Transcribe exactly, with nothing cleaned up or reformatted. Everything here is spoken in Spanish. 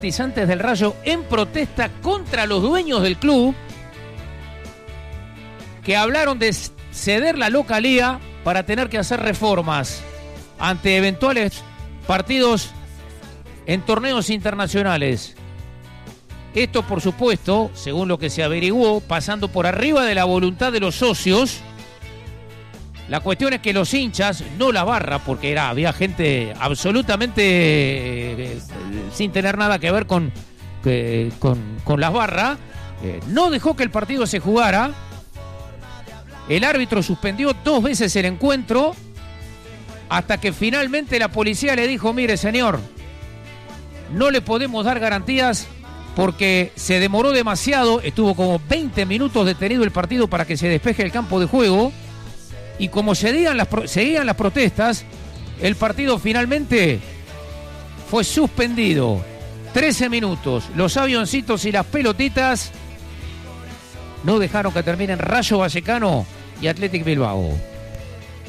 Simpatizantes del Rayo en protesta contra los dueños del club que hablaron de ceder la localía para tener que hacer reformas ante eventuales partidos en torneos internacionales. Esto, por supuesto, según lo que se averiguó, pasando por arriba de la voluntad de los socios. La cuestión es que los hinchas, no la barra, porque era, había gente absolutamente eh, sin tener nada que ver con, eh, con, con las barras, eh, no dejó que el partido se jugara. El árbitro suspendió dos veces el encuentro hasta que finalmente la policía le dijo: mire, señor, no le podemos dar garantías porque se demoró demasiado, estuvo como veinte minutos detenido el partido para que se despeje el campo de juego. Y como seguían las, seguían las protestas, el partido finalmente fue suspendido. trece minutos. Los avioncitos y las pelotitas no dejaron que terminen Rayo Vallecano y Athletic Bilbao.